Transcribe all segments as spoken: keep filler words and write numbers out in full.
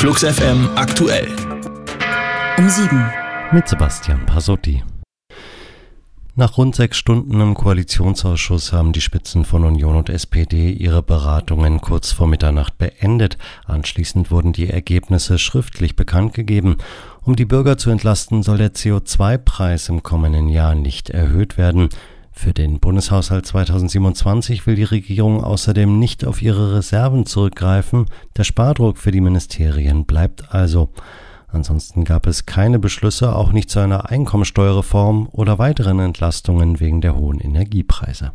Flux F M aktuell. Um sieben. Mit Sebastian Pasotti. Nach rund sechs Stunden im Koalitionsausschuss haben die Spitzen von Union und S P D ihre Beratungen kurz vor Mitternacht beendet. Anschließend wurden die Ergebnisse schriftlich bekannt gegeben. Um die Bürger zu entlasten, soll der C O zwei Preis im kommenden Jahr nicht erhöht werden. Für den Bundeshaushalt zweitausendsiebenundzwanzig will die Regierung außerdem nicht auf ihre Reserven zurückgreifen. Der Spardruck für die Ministerien bleibt also. Ansonsten gab es keine Beschlüsse, auch nicht zu einer Einkommensteuerreform oder weiteren Entlastungen wegen der hohen Energiepreise.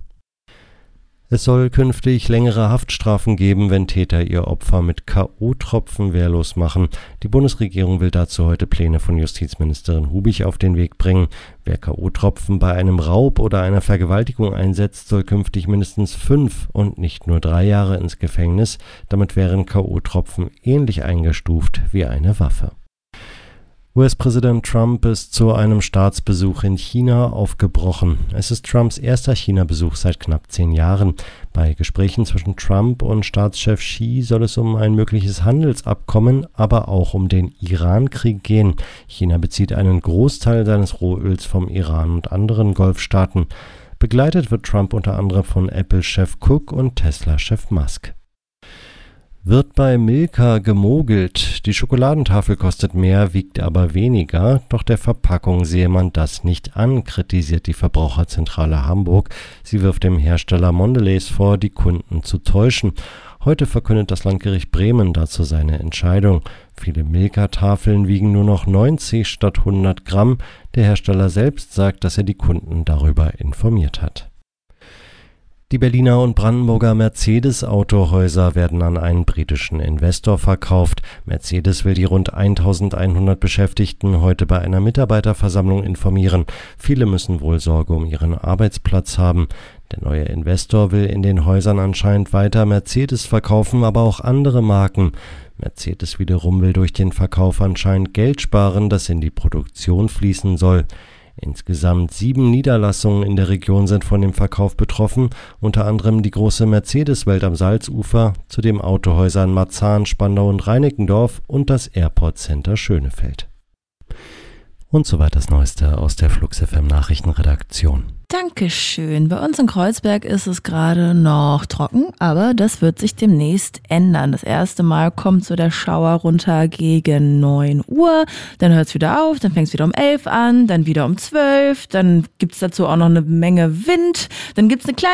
Es soll künftig längere Haftstrafen geben, wenn Täter ihr Opfer mit K O-Tropfen wehrlos machen. Die Bundesregierung will dazu heute Pläne von Justizministerin Hubich auf den Weg bringen. Wer K O-Tropfen bei einem Raub oder einer Vergewaltigung einsetzt, soll künftig mindestens fünf und nicht nur drei Jahre ins Gefängnis. Damit wären K O-Tropfen ähnlich eingestuft wie eine Waffe. U S-Präsident Trump ist zu einem Staatsbesuch in China aufgebrochen. Es ist Trumps erster China-Besuch seit knapp zehn Jahren. Bei Gesprächen zwischen Trump und Staatschef Xi soll es um ein mögliches Handelsabkommen, aber auch um den Iran-Krieg gehen. China bezieht einen Großteil seines Rohöls vom Iran und anderen Golfstaaten. Begleitet wird Trump unter anderem von Apple-Chef Cook und Tesla-Chef Musk. Wird bei Milka gemogelt. Die Schokoladentafel kostet mehr, wiegt aber weniger. Doch der Verpackung sehe man das nicht an, kritisiert die Verbraucherzentrale Hamburg. Sie wirft dem Hersteller Mondelez vor, die Kunden zu täuschen. Heute verkündet das Landgericht Bremen dazu seine Entscheidung. Viele Milka-Tafeln wiegen nur noch neunzig statt hundert Gramm. Der Hersteller selbst sagt, dass er die Kunden darüber informiert hat. Die Berliner und Brandenburger Mercedes-Autohäuser werden an einen britischen Investor verkauft. Mercedes will die rund eintausendeinhundert Beschäftigten heute bei einer Mitarbeiterversammlung informieren. Viele müssen wohl Sorge um ihren Arbeitsplatz haben. Der neue Investor will in den Häusern anscheinend weiter Mercedes verkaufen, aber auch andere Marken. Mercedes wiederum will durch den Verkauf anscheinend Geld sparen, das in die Produktion fließen soll. Insgesamt sieben Niederlassungen in der Region sind von dem Verkauf betroffen, unter anderem die große Mercedes-Welt am Salzufer, zudem Autohäuser in Marzahn, Spandau und Reinickendorf und das Airport Center Schönefeld. Und soweit das Neueste aus der Flux F M Nachrichtenredaktion. Dankeschön. Bei uns in Kreuzberg ist es gerade noch trocken, aber das wird sich demnächst ändern. Das erste Mal kommt so der Schauer runter gegen neun Uhr, dann hört es wieder auf, dann fängt es wieder um elf an, dann wieder um zwölf, dann gibt es dazu auch noch eine Menge Wind, dann gibt es eine kleine